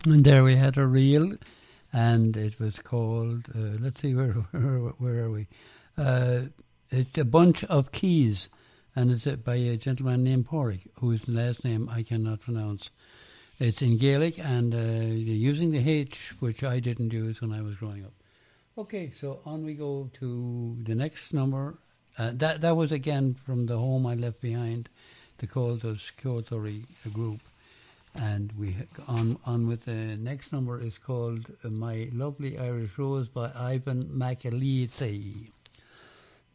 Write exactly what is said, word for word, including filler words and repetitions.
And there we had a reel, and it was called, uh, let's see, where, where where are we? Uh, it's A Bunch of Keys, and it's by a gentleman named Porrick, whose last name I cannot pronounce. It's in Gaelic, and uh, they're using the H, which I didn't use when I was growing up. Okay, so on we go to the next number. Uh, that that was again from the home I left behind, the Coltos Kyotori group. And we on on with the next number is called uh, My Lovely Irish Rose by Ivan McAleese.